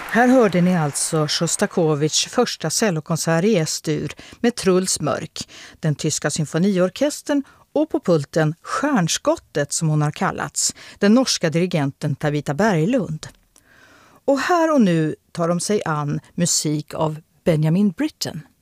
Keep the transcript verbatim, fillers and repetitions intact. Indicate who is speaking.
Speaker 1: Här hörde ni alltså Sjostakovitjs första cellokonsert i S-dur med Truls Mörk, den tyska symfoniorkestern och på pulten Stjärnskottet som hon har kallats, den norska dirigenten Tavita Berglund. Och här och nu tar de sig an musik av Benjamin Britten.